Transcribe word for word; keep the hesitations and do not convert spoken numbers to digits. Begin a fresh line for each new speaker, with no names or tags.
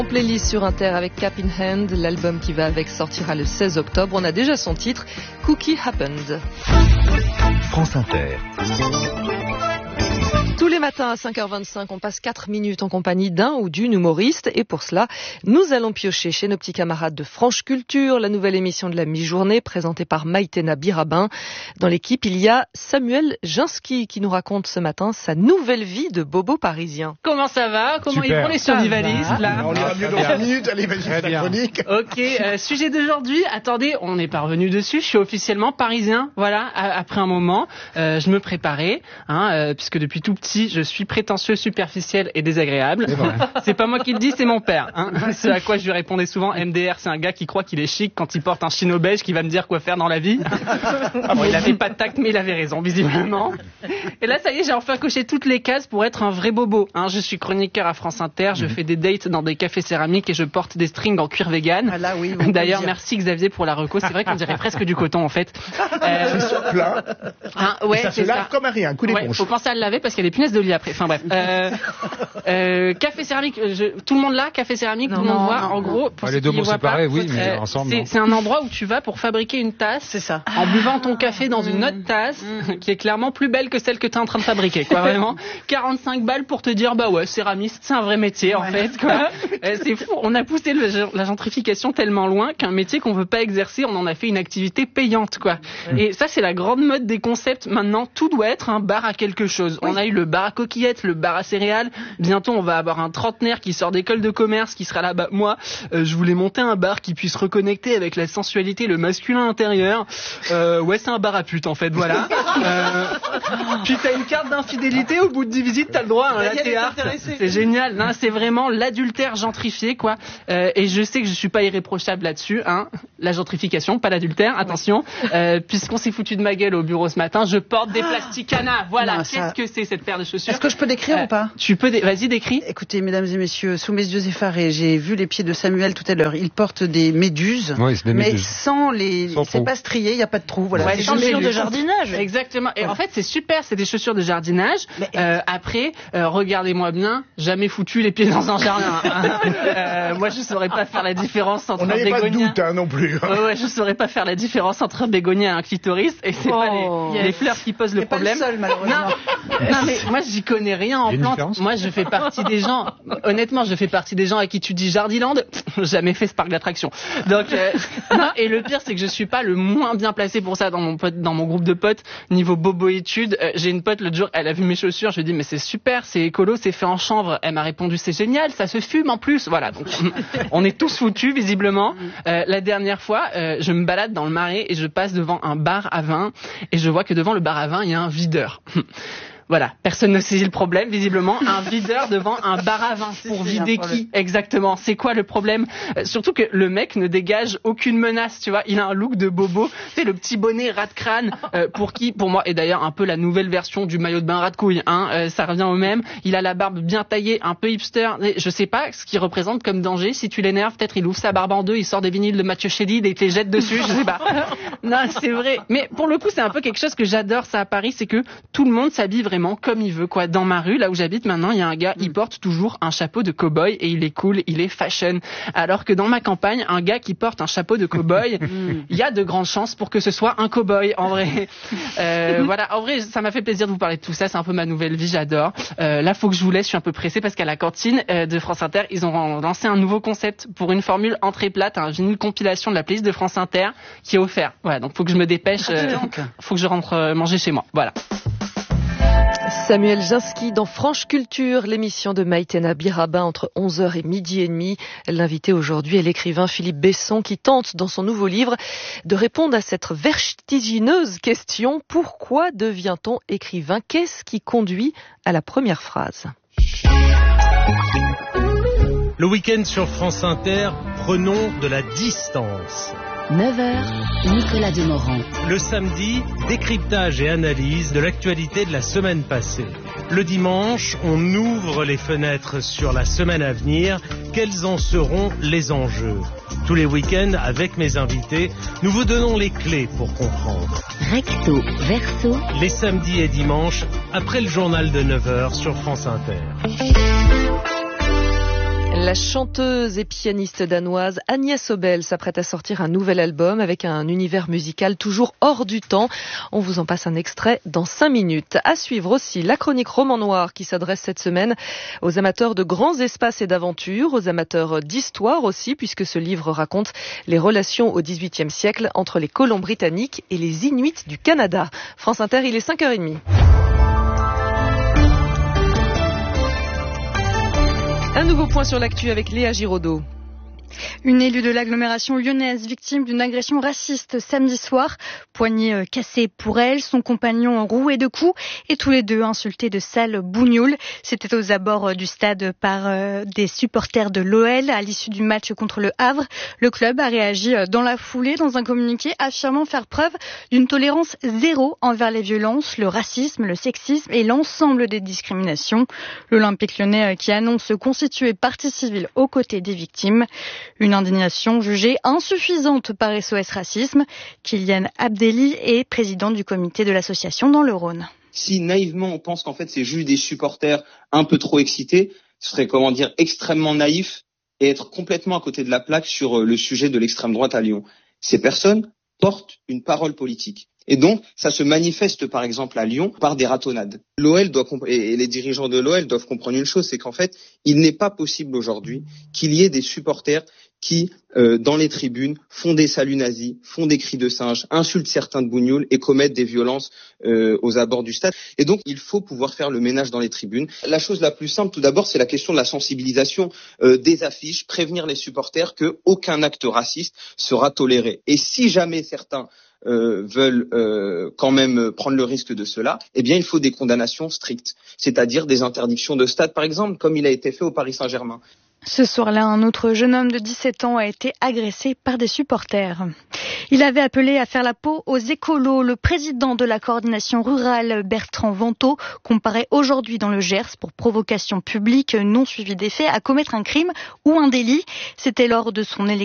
Playlist sur Inter avec Cap in Hand, l'album qui va avec sortira le seize octobre. On a déjà son titre, Cookie Happened.
France Inter.
Tous les matins à cinq heures vingt-cinq, on passe quatre minutes en compagnie d'un ou d'une humoriste. Et pour cela, nous allons piocher chez nos petits camarades de Franche Culture, la nouvelle émission de la mi-journée présentée par Maïtena Birabin. Dans l'équipe, il y a Samuel Jinsky qui nous raconte ce matin sa nouvelle vie de bobo parisien.
Comment ça va? Comment ils vont les survivalistes là?
On ira mieux dans cinq minutes, allez, vas-y, fais ta chronique.
Ok, euh, sujet d'aujourd'hui, attendez, on n'est pas revenu dessus, je suis officiellement parisien, voilà, à, après un moment, euh, je me préparais, hein, euh, puisque depuis tout petit, je suis prétentieux, superficiel et désagréable. C'est, c'est pas moi qui le dis, c'est mon père. Hein. Ce à quoi je lui répondais souvent, M D R, c'est un gars qui croit qu'il est chic quand il porte un chino beige qui va me dire quoi faire dans la vie. Ah bon, il avait pas de tact, mais il avait raison, visiblement. Et là, ça y est, j'ai enfin coché toutes les cases pour être un vrai bobo. Hein, je suis chroniqueur à France Inter, je fais des dates dans des cafés céramiques et je porte des strings en cuir vegan.
Ah là, oui,
d'ailleurs, merci Xavier pour la reco. C'est vrai qu'on dirait presque du coton, en fait.
Euh... C'est sur plat.
Hein, ouais,
ça
c'est
se lave
ça.
Comme un rien, un coup d'éponge.
Ouais, faut penser à le laver parce qu'il y a des punaises de lit après. Enfin bref. Euh, euh, café céramique, je, tout le monde là, café céramique,
non,
tout le monde
non,
voit.
non,
en gros, pour
ouais, les deux mots séparés, oui, mais
euh,
ensemble.
C'est, c'est un endroit où tu vas pour fabriquer une tasse.
C'est ça.
En buvant ton café dans une autre tasse mmh. qui est clairement plus belle que celle que tu es en train de fabriquer. Quoi, vraiment. quarante-cinq balles pour te dire, bah ouais, céramiste, c'est un vrai métier en ouais. fait. Quoi. euh, c'est fou. On a poussé le, la gentrification tellement loin qu'un métier qu'on veut pas exercer, on en a fait une activité payante. Quoi. Mmh. Et ça, c'est la grande mode des concepts. Maintenant, tout doit être un bar à quelque chose. Oui. On a eu le bar à coquillettes, le bar à céréales. Bientôt, on va avoir un trentenaire qui sort d'école de commerce, qui sera là. Bah, moi, euh, je voulais monter un bar qui puisse reconnecter avec la sensualité, le masculin intérieur. Euh, ouais, c'est un bar à pute, en fait, voilà. euh, puis t'as une carte d'infidélité, au bout de dix visites, t'as le droit à un latte art. C'est génial. Non, c'est vraiment l'adultère gentrifié, quoi. Euh, et je sais que je suis pas irréprochable là-dessus, hein. La gentrification, pas l'adultère, attention. Euh, puisqu'on s'est foutu de ma gueule au bureau ce matin, je porte des plasticana. Voilà. Non, ça... Qu'est-ce que c'est cette paire de chaussures?
Est-ce que je peux décrire euh, ou pas?
Tu peux, dé... vas-y, décris.
Écoutez, mesdames et messieurs, sous mes yeux effarés, j'ai vu les pieds de Samuel tout à l'heure. Il porte des méduses,
oui, c'est des
mais
méduses.
sans les,
sans
c'est pas strié, il y a pas de trou. Voilà.
Ouais,
des
chaussures
de
jardinage. Exactement. Et voilà. En fait, c'est super. C'est des chaussures de jardinage. Mais... Euh, après, euh, regardez-moi bien, jamais foutu les pieds dans un jardin. euh, moi, je saurais pas faire la différence entre
On
un bégonia.
On n'avait pas de doute, hein, non plus.
Ouais, ouais, je saurais pas faire la différence entre un bégonia et un clitoris. Et c'est oh, pas les, yes. les fleurs qui posent le problème.
Pas le seul, malheureusement.
Non, non, mais moi, j'y connais rien en plantes. Moi, je fais partie des gens. Honnêtement, je fais partie des gens à qui tu dis Jardiland. Jamais fait ce parc d'attractions. Donc, euh, non, et le pire, c'est que je suis pas le moins bien placé pour ça dans mon pote, dans mon groupe de potes. Niveau bobo études, euh, j'ai une pote l'autre jour, elle a vu mes chaussures. Je lui ai dit mais c'est super, c'est écolo, c'est fait en chanvre. Elle m'a répondu c'est génial, ça se fume en plus. Voilà. Donc, on est tous foutus visiblement. Euh, la dernière fois, euh, je me balade dans le Marais et je passe devant un bar à vin et je vois que devant le bar à vin, il y a un videur. Voilà, personne ne saisit le problème, visiblement. Un videur devant un bar à vin. Pour vider qui exactement? C'est quoi le problème? euh, Surtout que le mec ne dégage aucune menace, tu vois. Il a un look de bobo. C'est le petit bonnet rat de crâne euh, pour qui, pour moi, est d'ailleurs un peu la nouvelle version du maillot de bain rat de couille. Hein, euh, ça revient au même. Il a la barbe bien taillée, un peu hipster. Je sais pas ce qu'il représente comme danger. Si tu l'énerves, peut-être il ouvre sa barbe en deux, il sort des vinyles de Mathieu Chédid et il te les jette dessus. Je sais pas. Non, c'est vrai. Mais pour le coup, c'est un peu quelque chose que j'adore ça à Paris, c'est que tout le monde s'habille vraiment comme il veut, quoi. Dans ma rue, là où j'habite maintenant, il y a un gars, mm. il porte toujours un chapeau de cow-boy et il est cool, il est fashion. Alors que dans ma campagne, un gars qui porte un chapeau de cow-boy, il y a de grandes chances pour que ce soit un cow-boy, en vrai. Euh, voilà, en vrai, ça m'a fait plaisir de vous parler de tout ça. C'est un peu ma nouvelle vie, j'adore. Euh, là, faut que je vous laisse, je suis un peu pressée parce qu'à la cantine euh, de France Inter, ils ont lancé un nouveau concept pour une formule entrée plate, un vinyle compilation de la playlist de France Inter qui est offert. Voilà, donc faut que je me dépêche. Euh, faut que je rentre euh, manger chez moi. Voilà.
Samuel Jinsky dans Franche Culture, l'émission de Maïtena Birabin entre onze heures et midi et demi. L'invité aujourd'hui est l'écrivain Philippe Besson qui tente dans son nouveau livre de répondre à cette vertigineuse question: pourquoi devient-on écrivain? Qu'est-ce qui conduit à la première phrase?
Le week-end sur France Inter, prenons de la distance.
neuf heures, Nicolas Demorand.
Le samedi, décryptage et analyse de l'actualité de la semaine passée. Le dimanche, on ouvre les fenêtres sur la semaine à venir. Quels en seront les enjeux? Tous les week-ends, avec mes invités, nous vous donnons les clés pour comprendre.
Recto, verso.
Les samedis et dimanches, après le journal de neuf heures sur France Inter.
La chanteuse et pianiste danoise Agnès Obel s'apprête à sortir un nouvel album avec un univers musical toujours hors du temps. On vous en passe un extrait dans cinq minutes. À suivre aussi la chronique Roman Noir qui s'adresse cette semaine aux amateurs de grands espaces et d'aventures, aux amateurs d'histoire aussi, puisque ce livre raconte les relations au dix-huitième siècle entre les colons britanniques et les Inuits du Canada. France Inter, il est cinq heures trente. Un nouveau point sur l'actu avec Léa Giraudot.
Une élue de l'agglomération lyonnaise victime d'une agression raciste samedi soir. Poignet cassé pour elle, son compagnon roué de coups et tous les deux insultés de sales bougnoules. C'était aux abords du stade par euh, des supporters de l'O L à l'issue du match contre le Havre. Le club a réagi dans la foulée dans un communiqué affirmant faire preuve d'une tolérance zéro envers les violences, le racisme, le sexisme et l'ensemble des discriminations. L'Olympique lyonnais qui annonce constituer partie civile aux côtés des victimes. Une indignation jugée insuffisante par S O S Racisme. Kylian Abdelli est président du comité de l'association dans le Rhône.
Si naïvement on pense qu'en fait c'est juste des supporters un peu trop excités, ce serait comment dire extrêmement naïf et être complètement à côté de la plaque sur le sujet de l'extrême droite à Lyon. Ces personnes portent une parole politique. Et donc, ça se manifeste par exemple à Lyon par des ratonnades. L'O L doit comp- et les dirigeants de l'O L doivent comprendre une chose, c'est qu'en fait, il n'est pas possible aujourd'hui qu'il y ait des supporters qui, euh, dans les tribunes, font des saluts nazis, font des cris de singe, insultent certains de bougnoules et commettent des violences euh, aux abords du stade. Et donc, il faut pouvoir faire le ménage dans les tribunes. La chose la plus simple, tout d'abord, c'est la question de la sensibilisation euh, des affiches, prévenir les supporters qu'aucun acte raciste sera toléré. Et si jamais certains Euh, veulent euh, quand même prendre le risque de cela, eh bien il faut des condamnations strictes, c'est-à-dire des interdictions de stade par exemple, comme il a été fait au Paris Saint-Germain.
Ce soir-là, un autre jeune homme de dix-sept ans a été agressé par des supporters. Il avait appelé à faire la peau aux écolos. Le président de la coordination rurale, Bertrand Vantaux, comparaît aujourd'hui dans le Gers pour provocation publique non suivie des faits à commettre un crime ou un délit. C'était lors de son élection